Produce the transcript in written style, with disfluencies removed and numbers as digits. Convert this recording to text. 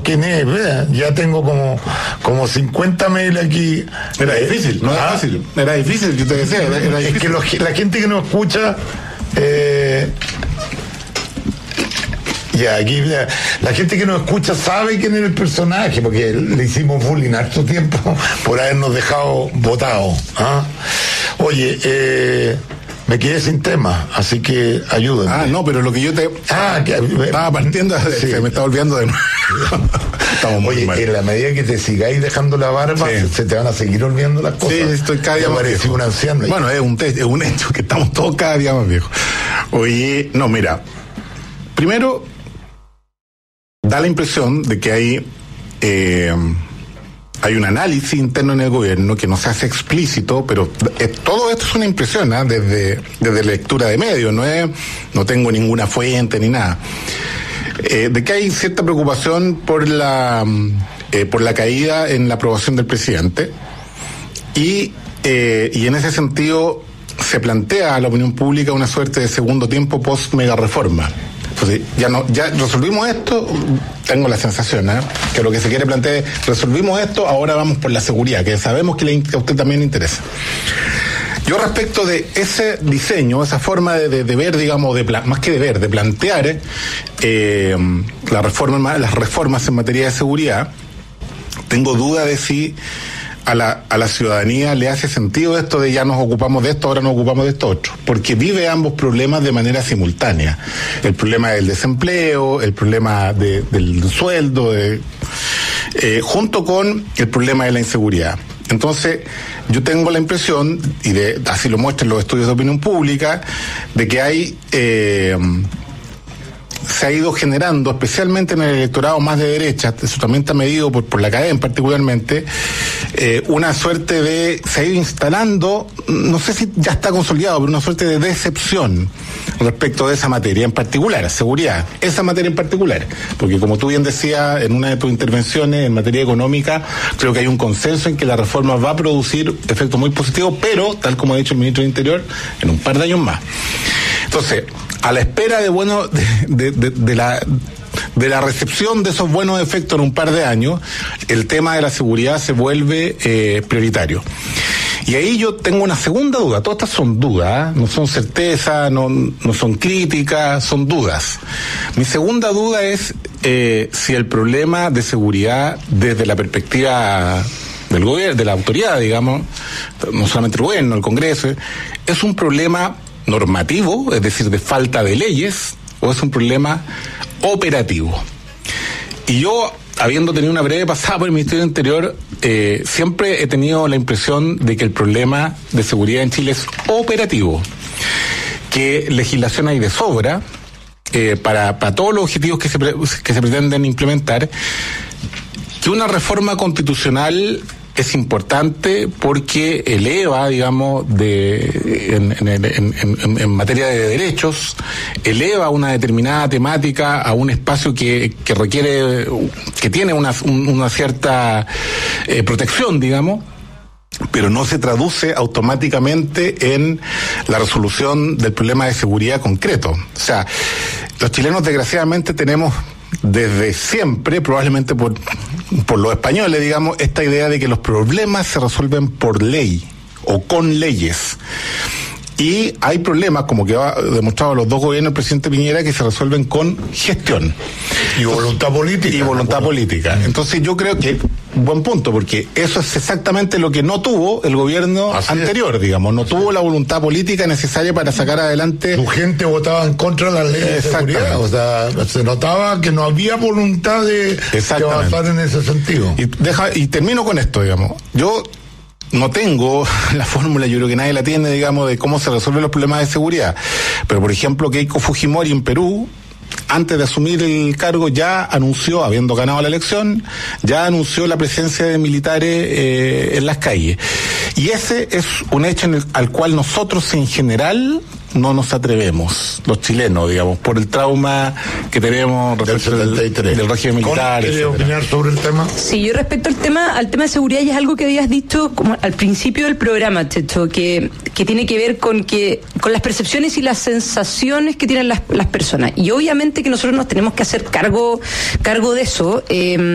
quién es, ¿verdad? Ya tengo como 50 mails aquí. Era difícil, no era fácil. Era difícil, yo te decía, era difícil. Es que la gente que nos escucha... aquí la gente que nos escucha sabe quién es el personaje, porque le hicimos bullying harto tiempo por habernos dejado votados. Oye, me quedé sin tema, así que ayúdame. No, pero lo que yo te estaba partiendo, sí. Se me está olvidando de nuevo. Estamos muy mal. En la medida que te sigáis dejando la barba, sí, se te van a seguir olvidando las cosas. Sí, estoy cada día más viejo. Un anciano. Bueno, es un hecho que estamos todos cada día más viejos. Oye, no, mira, primero da la impresión de que hay un análisis interno en el gobierno que no se hace explícito, pero todo esto es una impresión, desde lectura de medios, no tengo ninguna fuente ni nada, de que hay cierta preocupación por la caída en la aprobación del presidente y en ese sentido se plantea a la opinión pública una suerte de segundo tiempo post mega reforma. Entonces, ya resolvimos esto, tengo la sensación, que lo que se quiere plantear es, resolvimos esto, ahora vamos por la seguridad, que sabemos que a usted también le interesa. Yo respecto de ese diseño, esa forma de ver, digamos, más que de ver, de plantear las reformas en materia de seguridad, tengo duda de si a la ciudadanía le hace sentido esto de ya nos ocupamos de esto, ahora nos ocupamos de esto otro, porque vive ambos problemas de manera simultánea. El problema del desempleo, el problema del sueldo, junto con el problema de la inseguridad. Entonces, yo tengo la impresión, así lo muestran los estudios de opinión pública, de que se ha ido generando, especialmente en el electorado más de derecha, eso también está medido por la cadena particularmente, una suerte se ha ido instalando, no sé si ya está consolidado, pero una suerte de decepción respecto de esa materia en particular, seguridad, esa materia en particular, porque como tú bien decías en una de tus intervenciones en materia económica, creo que hay un consenso en que la reforma va a producir efectos muy positivos, pero, tal como ha dicho el ministro del Interior, en un par de años más. Entonces, a la espera de la recepción de esos buenos efectos en un par de años, el tema de la seguridad se vuelve prioritario. Y ahí yo tengo una segunda duda. Todas estas son dudas, no son certezas, no son críticas, son dudas. Mi segunda duda es si el problema de seguridad desde la perspectiva del gobierno, de la autoridad, digamos, no solamente el gobierno, el Congreso, es un problema normativo, es decir, de falta de leyes, o es un problema operativo. Y yo, habiendo tenido una breve pasada por el Ministerio del Interior, siempre he tenido la impresión de que el problema de seguridad en Chile es operativo, que legislación hay de sobra para todos los objetivos que se pretenden implementar, que una reforma constitucional es importante porque eleva, digamos, en materia de derechos, eleva una determinada temática a un espacio que requiere, que tiene una cierta protección, digamos, pero no se traduce automáticamente en la resolución del problema de seguridad concreto. O sea, los chilenos desgraciadamente tenemos desde siempre, probablemente por los españoles, digamos, esta idea de que los problemas se resuelven por ley o con leyes. Y hay problemas, como que ha demostrado los dos gobiernos del presidente Piñera, que se resuelven con gestión. Y voluntad política. Y voluntad política. Entonces yo creo que, buen punto, porque eso es exactamente lo que no tuvo el gobierno anterior, digamos. No tuvo la voluntad política necesaria para sacar adelante. Su gente votaba en contra de las leyes de seguridad. O sea, se notaba que no había voluntad de avanzar en ese sentido. Y termino con esto, digamos. Yo no tengo la fórmula, yo creo que nadie la tiene, digamos, de cómo se resuelven los problemas de seguridad. Pero, por ejemplo, Keiko Fujimori en Perú, antes de asumir el cargo, ya anunció, habiendo ganado la elección, ya anunció la presencia de militares en las calles. Y ese es un hecho al cual nosotros en general no nos atrevemos, los chilenos, digamos, por el trauma que tenemos respecto del régimen militar. ¿Quiere opinar sobre el tema? Sí, yo respecto al tema de seguridad, y es algo que habías dicho como al principio del programa, Checho, que tiene que ver con las percepciones y las sensaciones que tienen las personas. Y obviamente que nosotros nos tenemos que hacer cargo de eso.